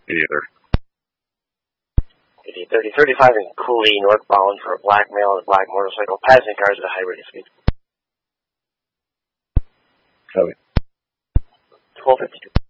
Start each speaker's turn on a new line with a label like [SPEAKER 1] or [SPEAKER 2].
[SPEAKER 1] Either.
[SPEAKER 2] 3035 in Cooley, northbound for a black male and a black motorcycle, passing cars at a high rate of speed.
[SPEAKER 1] Copy.
[SPEAKER 2] 1252.